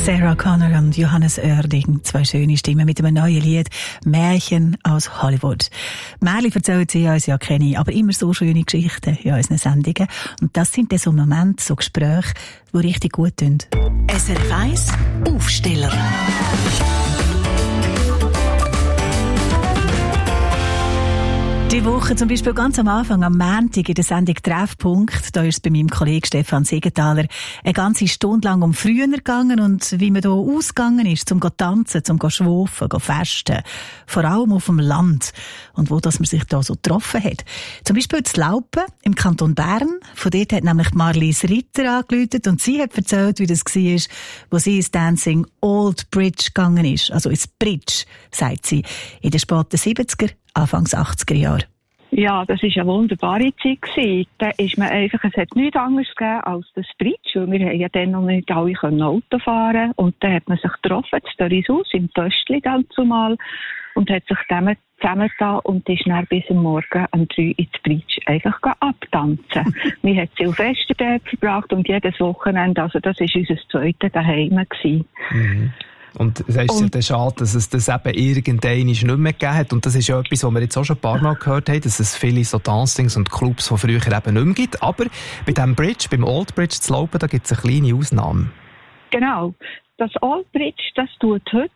Sarah Connor und Johannes Oerding, zwei schöne Stimmen mit einem neuen Lied «Märchen aus Hollywood». Märchen erzählen sie uns ja keine, aber immer so schöne Geschichten in unseren Sendungen. Und das sind dann so Momente, so Gespräche, die richtig gut tun. SRF 1 Aufsteller. Die Woche zum Beispiel ganz am Anfang, am Montag in der Sendung «Treffpunkt», da ist es bei meinem Kollegen Stefan Siegenthaler eine ganze Stunde lang um früher gegangen und wie man da ausgegangen ist, zum tanzen, zum schwufen, festen. Vor allem auf dem Land. Und wo dass man sich da so getroffen hat. Zum Beispiel in Laupen im Kanton Bern. Von dort hat nämlich Marlies Ritter angerufen und sie hat erzählt, wie das war, wo sie ins Dancing Old Bridge gegangen ist. Also ins Bridge, sagt sie, in den späten 70er, Anfangs 80er Jahre. Ja, das war eine wunderbare Zeit. Da ist man einfach, es hat nichts anderes gegeben als das Bridge, weil wir haben ja dann noch nicht alle Auto fahren. Und dann hat man sich getroffen, in Dörrishaus, im Töstli dann zumal, und hat sich zusammengetan und ist dann bis am Morgen um 3 ins Bridge einfach abtanzen. Wir haben Silvester dort verbracht und jedes Wochenende, also das war unser zweites Daheim gewesen. Mhm. Und es ist ja schade, dass es das eben irgendwann nicht mehr gegeben hat. Und das ist ja etwas, was wir jetzt auch schon ein paar Mal gehört haben, dass es viele so Dancings und Clubs von früher eben nicht mehr gibt. Aber bei diesem Bridge, beim Old Bridge zu Laupen, da gibt es eine kleine Ausnahme. Genau. Das Old Bridge, das tut heute